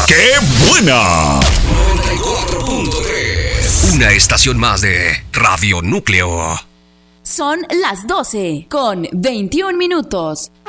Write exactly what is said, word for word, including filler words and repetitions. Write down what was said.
¡Qué buena! noventa y cuatro punto tres. Una estación más de Radio Núcleo. Son las doce con veintiún minutos.